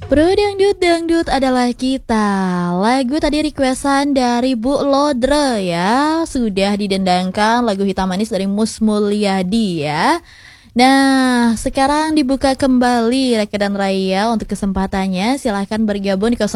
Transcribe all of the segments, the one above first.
Bro dangdut dangdut adalah kita. Lagu tadi requestan dari Bu Lodre ya. Sudah didendangkan lagu Hitam Manis dari Mus Mulyadi ya. Nah, sekarang dibuka kembali Reka dan Raya untuk kesempatannya. Silahkan bergabung di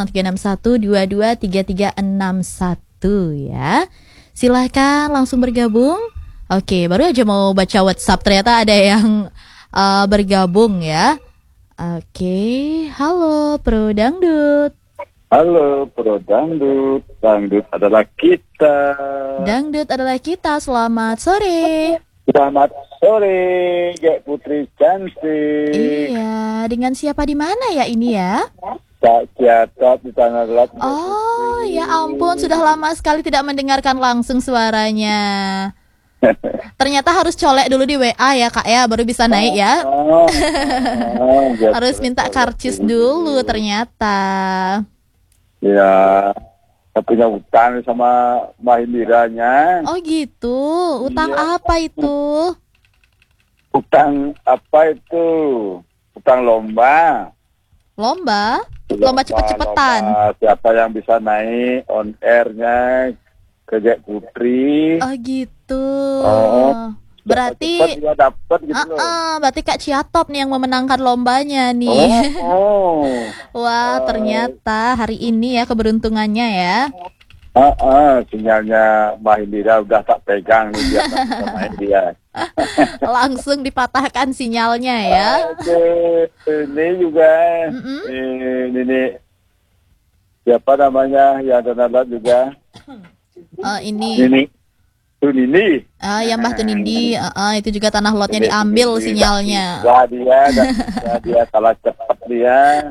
0361223361 ya. Silahkan langsung bergabung. Oke, baru aja mau baca WhatsApp ternyata ada yang bergabung ya. Oke, halo Pro Dangdut. Halo Pro Dangdut, Dangdut adalah kita. Dangdut adalah kita, selamat sore. Selamat sore, Gek Putri cantik. Iya, dengan siapa di mana ya ini ya? Kak Ciatot di Tanah Lot. Oh, ya ampun, sudah lama sekali tidak mendengarkan langsung suaranya. Ternyata harus colek dulu di WA ya Kak ya, baru bisa naik ya. Harus minta karcis dulu ternyata. Ya, punya utang sama Mahindiranya. Oh gitu, utang Iya. apa itu? Utang apa itu? Utang lomba. Lomba? Lomba cepet-cepetan. Lomba. Siapa yang bisa naik on airnya ke Gek Putri. Oh gitu. Oh. Berarti Cepat juga dapat gitu loh. berarti Kak Ciatop nih yang memenangkan lombanya nih. Oh. Wah, ternyata hari ini ya keberuntungannya ya. Sinyalnya Mahindira udah tak pegang nih dia sama dia. Langsung dipatahkan sinyalnya ya. Oke, ini juga ini siapa namanya yang download juga Ini Tunini. yang Mbah Tunindi, itu juga tanah lotnya diambil sinyalnya. Wah dia kalah cepat dia.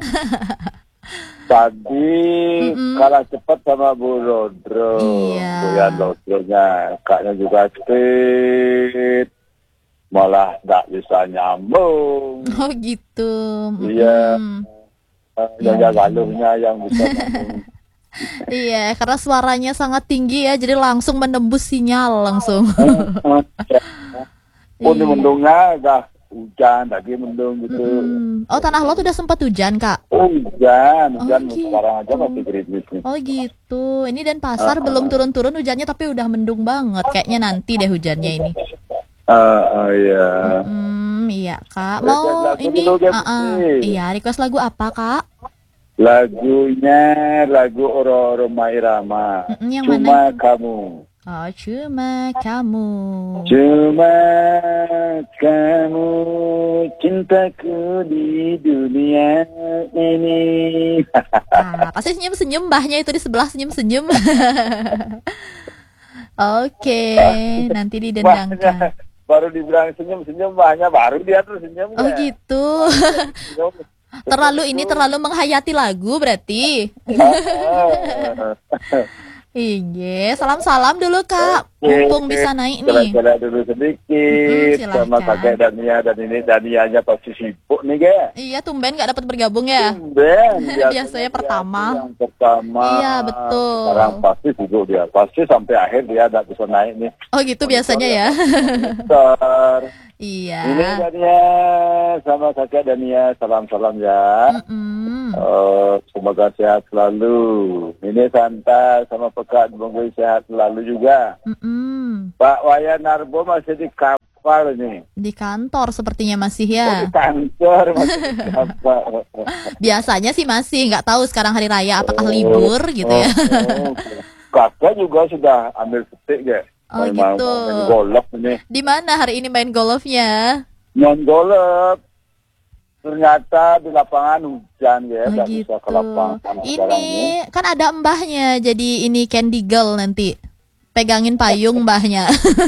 Tadi kalah cepat sama Bu Lodro. Iya. Bu yang Lodronya, kaknya juga speed. Malah nggak bisa nyambung. Oh gitu. Iya. Yang galuhnya yang bisa nyambung. Iya, karena suaranya sangat tinggi ya, jadi langsung menembus sinyal langsung. Ini mendungnya udah hujan, lagi mendung gitu. Oh, Tanah Lot udah sempat hujan, Kak? Oh, hujan gitu. sekarang aja masih gerimis nih. Oh gitu. Ini Denpasar belum turun-turun hujannya tapi udah mendung banget. Kayaknya nanti deh hujannya ini. Iya. Iya, Kak. Mau Lagu ini? dulu, Gek Putri. Iya, request lagu apa, Kak? Lagunya lagu Roma Irama. Yang Cuma mana? kamu. Oh, cuma kamu. Cuma kamu cintaku di dunia ini. Pasti senyum-senyum mbahnya itu di sebelah senyum-senyum. Oke, nanti didendangkan. Baru dibilang senyum-senyum banyak, baru dia tuh senyum. Oh gitu. Terlalu menghayati lagu berarti. Iya, salam-salam dulu Kak. Mumpung bisa naik nih. Jalan-jalan dulu sedikit sama kakek Dania dan ini Danianya pasti sibuk nih, Gek. Iya, tumben gak dapat bergabung ya. Tumben. Biasanya pertama. Yang pertama. Iya, betul. Sekarang pasti sibuk dia. Pasti sampai akhir dia tidak bisa naik nih. Oh gitu biasanya ya. Bentar. Iya. Ini Dania sama kakek Dania, salam-salam ya. Semoga sehat selalu. Ini Santa sama Pekat, semoga sehat selalu juga. Pak Wayan Narbo masih di kapal nih. Di kantor sepertinya masih ya. Di kantor masih di kapal. Biasanya sih masih, nggak tahu sekarang hari raya apakah libur gitu ya. Kakak juga sudah ambil petik ya. Oh gitu. Main golf ini. Di mana hari ini main golfnya? Main golf. Ternyata di lapangan hujan ya, Oh nggak gitu. bisa ke lapangan. Ini kan ada mbahnya, jadi ini candy girl nanti. Pegangin payung mbahnya.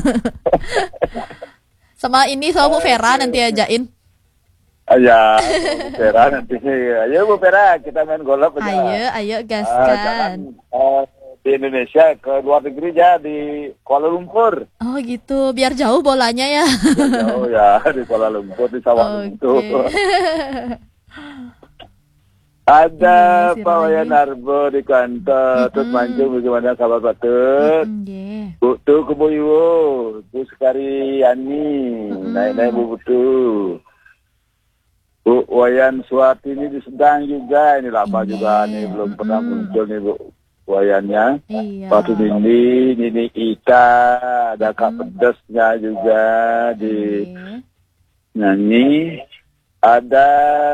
Sama Bu Vera nanti ajain. Ya, Bu Vera nanti. Ayo Bu Vera, kita main golf aja. Ayo gaskan. Di Indonesia ke luar negeri ya, di Kuala Lumpur. Oh gitu, biar jauh bolanya ya. Jauh ya, di Kuala Lumpur, di Sawalunto. Ada Pak Wayan Narbo di kantor. Terus mancung bagaimana kabar Patut? Butuh ke Boyo. Terus sekali Yani. Naik-naik Bu Butuh. Bu Wayan Suwati ini sedang juga, ini lama juga nih, belum pernah muncul nih Bu Wayannya. Iya. Waktu Nini Ika, ada Kak Pedesnya juga di nyanyi. Ada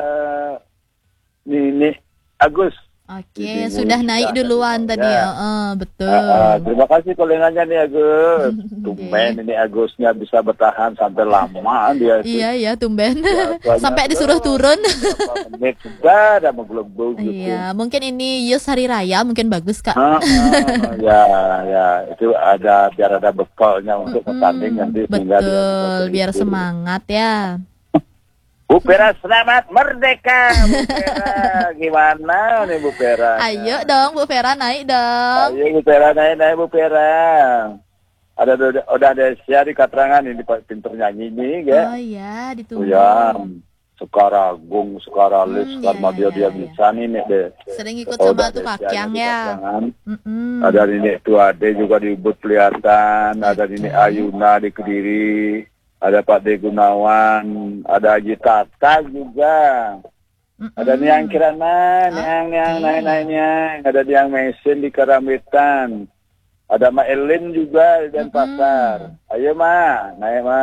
Nini Agus. Oke, sudah naik duluan tadi ya. Betul. Terima kasih kolengannya nih Agus. Tumben ini Agusnya bisa bertahan sampai lama dia. Iya, tumben. Sampai disuruh turun. Menit sudah ada menggelembung gitu. Iya, mungkin ini Yus Hari Raya mungkin bagus Kak. Ya, itu ada biar ada bekalnya untuk bertanding nanti. Betul, biar semangat ya. Bu Pera selamat merdeka, Bu Pera. Gimana nih Bu Pera? Ayo dong Bu Vera naik dong. Ayo Bu Pera naik Bu Pera. Ada Desia di Katrangan ini pinter nyanyi nih, ya. Oh iya, ditunggu. Ya, Sukaragung, Sukaralis, karena dia bisa nih deh. Sering ikut sama tuh Kakyang ya. Ada ini Tuade juga di Ubud kelihatan, ada ini Ayuna di Kediri. Ada Pak De Gunawan, ada Haji Tata juga. Ada Niang Kirana, Niang, ada Niang Mesin di Karambetan. Ada Ma Elin juga di Denpasar. Ayo Ma, naik Ma.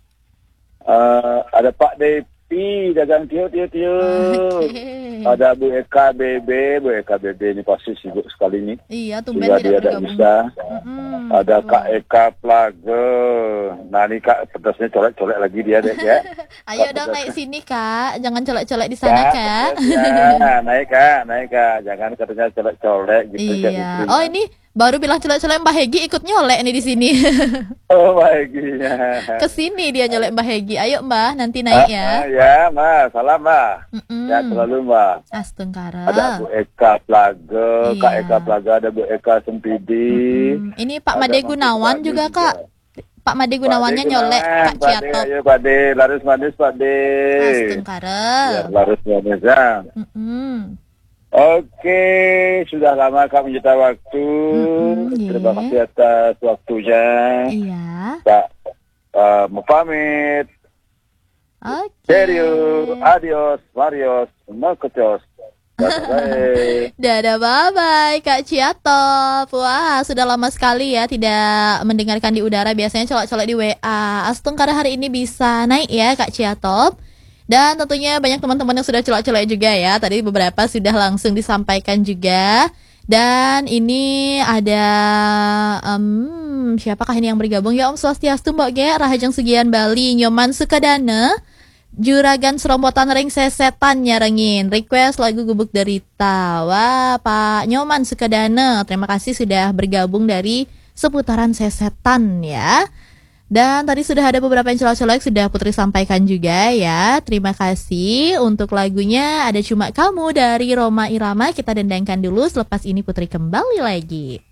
Ada Pak Depi, dagang tiu. Ada Bu Eka BB ini pasti sibuk sekali nih. Iya, tumben tidak dia bisa. Ada Kak Eka Plage. Nah ini Kak pedasnya colek-colek lagi dia deh ya. Ayo dong naik sini Kak, jangan colek-colek di sana Kak. Ya, naik Kak, jangan katanya colek-colek gitu. Iya. Oh ini baru bilang colek-colek Mbak Hegi ikut nyolek nih di sini. Oh Mbak Hegi. Kesini dia nyolek Mbak Hegi. Ayo Mbak, nanti naik ya. Ya Mbak, salam Mbak. Ya selalu Mbak. Astengkara. Ada Bu Eka Plage, Kak Eka Plage, ada Bu Eka Sempidi. Ini Pak Made Gunawan juga Kak. Pak Made Gunawannya nyolek Kak Ciatop. Ayo Pak De, laris manis Pak De. Astengkara. Ya, laris manis ya. Oke, sudah lama kami menyita waktu. Terima kasih atas waktunya. Iya. Kak, mau pamit. Oke. Serius, adios, marios, makocios. Dadah, bye-bye Kak Ciatop. Wah, sudah lama sekali ya tidak mendengarkan di udara. Biasanya colek-colek di WA. Astengkara hari ini bisa naik ya Kak Ciatop. Dan tentunya banyak teman-teman yang sudah colek-colek juga ya. Tadi beberapa sudah langsung disampaikan juga. Dan ini ada siapakah ini yang bergabung? Ya Om Swastiastu Mbok Ge, Rahajeng Sugian Bali, Nyoman Sukadana, Juragan Serombotan Ring Sesetan nyarengin request lagu Gubuk Derita. Wah, Pak Nyoman Sukadana, terima kasih sudah bergabung dari seputaran Sesetan ya. Dan tadi sudah ada beberapa yang colek-colek sudah Putri sampaikan juga ya. Terima kasih untuk lagunya Ada Cuma Kamu dari Roma Irama. Kita dendangkan dulu, selepas ini Putri kembali lagi.